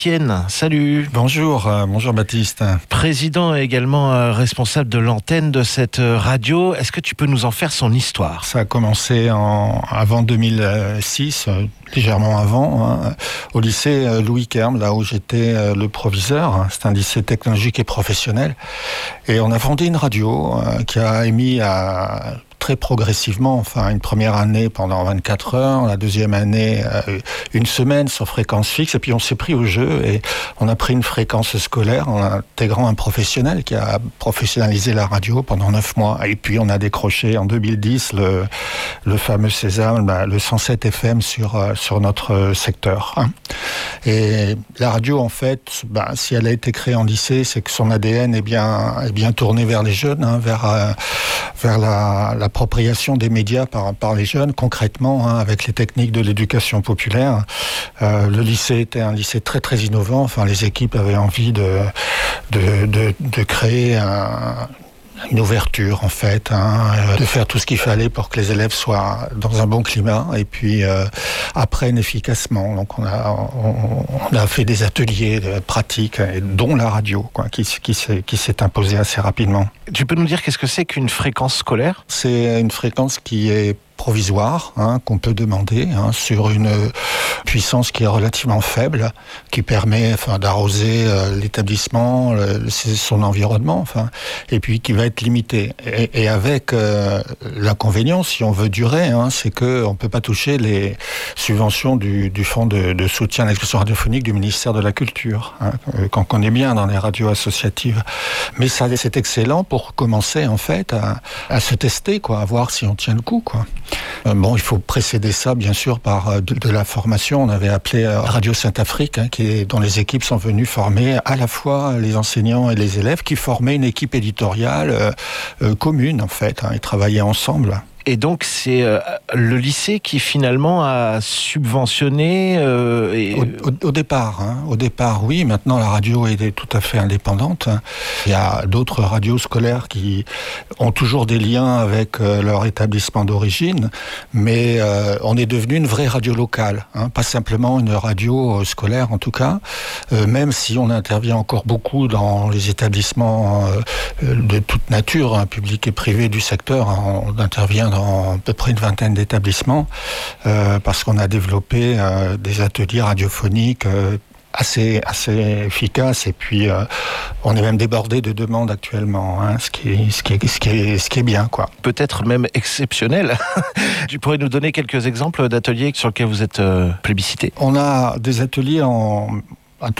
Etienne, salut. Bonjour Baptiste. Président et également responsable de l'antenne de cette radio. Est-ce que tu peux nous en faire son histoire ? Ça a commencé avant 2006, légèrement avant, au lycée Louis Kerm, là où j'étais le proviseur. C'est un lycée technologique et professionnel. Et on a fondé une radio qui a émis très progressivement, une première année pendant 24 heures, la deuxième année une semaine sur fréquence fixe, et puis on s'est pris au jeu et on a pris une fréquence scolaire en intégrant un professionnel qui a professionnalisé la radio pendant 9 mois. Et puis on a décroché en 2010 le fameux sésame, le 107 FM sur notre secteur. Et la radio, en fait, si elle a été créée en lycée, c'est que son ADN est bien tourné vers les jeunes, vers l'appropriation des médias par les jeunes, concrètement, avec les techniques de l'éducation populaire. Le lycée était un lycée très très innovant. Les équipes avaient envie de créer une ouverture, en fait, de faire tout ce qu'il fallait pour que les élèves soient dans un bon climat et puis apprennent efficacement. Donc on a fait des ateliers de pratique, dont la radio, qui s'est imposée assez rapidement. Tu peux nous dire qu'est-ce que c'est qu'une fréquence scolaire ? C'est une fréquence qui est provisoire, qu'on peut demander, sur une puissance qui est relativement faible, qui permet d'arroser l'établissement, son environnement, et puis qui va être limitée. Et avec l'inconvénient, si on veut durer, c'est qu'on ne peut pas toucher les subventions du fonds de soutien à l'expression radiophonique du ministère de la Culture, qu'on connaît bien dans les radios associatives. Mais ça, c'est excellent pour commencer, en fait, à se tester, à voir si on tient le coup, il faut précéder ça, bien sûr, par de la formation. On avait appelé Radio Saint-Afrique, dont les équipes sont venues former à la fois les enseignants et les élèves, qui formaient une équipe éditoriale commune, en fait, et travaillaient ensemble. Et donc, c'est le lycée qui, finalement, a subventionné... Au départ, oui. Maintenant, la radio est tout à fait indépendante. Il y a d'autres radios scolaires qui ont toujours des liens avec leur établissement d'origine, mais on est devenu une vraie radio locale, pas simplement une radio scolaire, en tout cas, même si on intervient encore beaucoup dans les établissements de toute nature, publics et privés du secteur. On intervient dans à peu près une vingtaine d'établissements, parce qu'on a développé des ateliers radiophoniques assez efficaces, et puis on est même débordé de demandes actuellement, ce qui est bien, Peut-être même exceptionnel. Tu pourrais nous donner quelques exemples d'ateliers sur lesquels vous êtes plébiscité ? On a des ateliers en